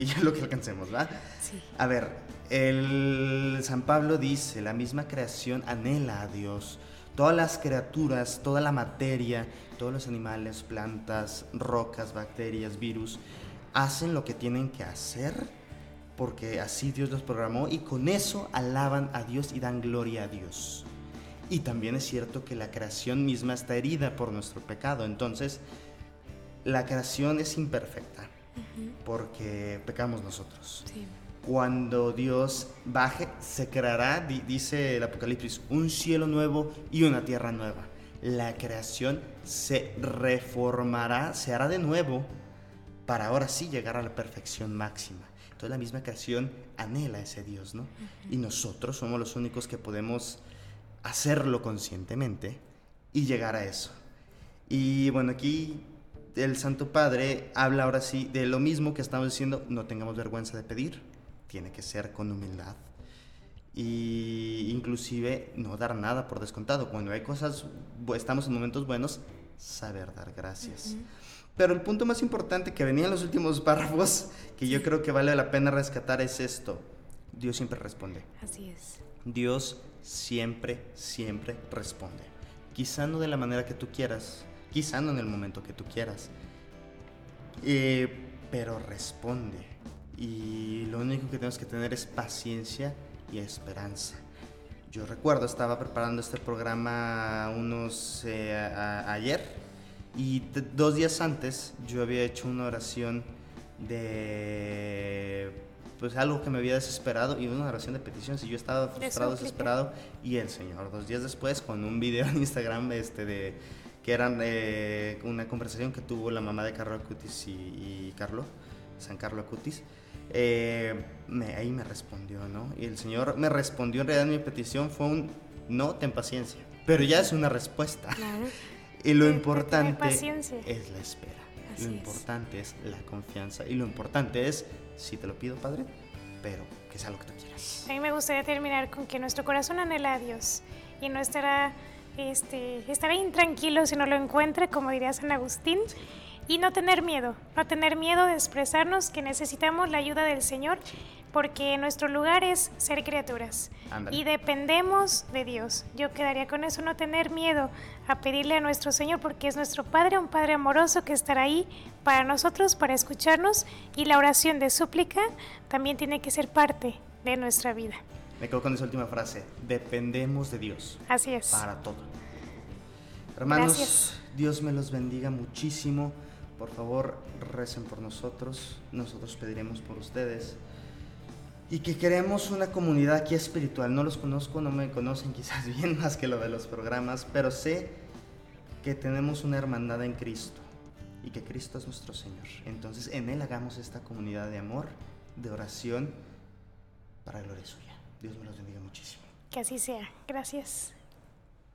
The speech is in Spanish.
y ya lo que alcancemos, ¿va? Sí. A ver, el San Pablo dice, la misma creación anhela a Dios. Todas las criaturas, toda la materia, todos los animales, plantas, rocas, bacterias, virus, hacen lo que tienen que hacer porque así Dios los programó y con eso alaban a Dios y dan gloria a Dios. Y también es cierto que la creación misma está herida por nuestro pecado, entonces la creación es imperfecta porque pecamos nosotros. Sí. Cuando Dios baje, se creará, dice el Apocalipsis, un cielo nuevo y una tierra nueva. La creación se reformará, se hará de nuevo para ahora sí llegar a la perfección máxima. Entonces la misma creación anhela a ese Dios, ¿no? Y nosotros somos los únicos que podemos hacerlo conscientemente y llegar a eso. Y bueno, aquí el Santo Padre habla ahora sí de lo mismo que estamos diciendo, no tengamos vergüenza de pedir, tiene que ser con humildad. Y inclusive no dar nada por descontado. Cuando hay cosas, estamos en momentos buenos, saber dar gracias. Pero el punto más importante que venía en los últimos párrafos, que yo creo que vale la pena rescatar, es esto. Dios siempre responde. Así es. Dios siempre, siempre responde. Quizá no de la manera que tú quieras, quizá no en el momento que tú quieras, pero responde. Y lo único que tenemos que tener es paciencia y esperanza. Yo recuerdo, estaba preparando este programa ayer, y 2 días antes yo había hecho una oración de pues algo que me había desesperado, y una oración de peticiones, y yo estaba frustrado, desesperado, y el Señor 2 días después con un video en Instagram de que eran una conversación que tuvo la mamá de Carlo Acutis y Carlo, San Carlo Acutis, ahí me respondió, ¿no? Y el Señor me respondió, en realidad mi petición fue un no, ten paciencia, pero ya es una respuesta. Claro. Y lo importante es la espera. Así lo importante es la confianza, y lo importante es, si te lo pido, Padre, pero que sea lo que tú quieras. A mí me gustaría terminar con que nuestro corazón anhela a Dios y no estará intranquilo si no lo encuentra, como diría San Agustín. Sí. Y no tener miedo de expresarnos que necesitamos la ayuda del Señor, porque nuestro lugar es ser criaturas. Ándale. Y dependemos de Dios. Yo quedaría con eso, no tener miedo a pedirle a nuestro Señor, porque es nuestro Padre, un Padre amoroso que estará ahí para nosotros, para escucharnos, y la oración de súplica también tiene que ser parte de nuestra vida. Me quedo con esa última frase, dependemos de Dios. Así es. Para todo. Hermanos, Gracias. Dios me los bendiga muchísimo. Por favor, recen por nosotros pediremos por ustedes. Y que queremos una comunidad aquí espiritual. No los conozco, no me conocen quizás bien más que lo de los programas, pero sé que tenemos una hermandad en Cristo y que Cristo es nuestro Señor. Entonces en Él hagamos esta comunidad de amor, de oración, para gloria suya. Dios me los bendiga muchísimo. Que así sea. Gracias.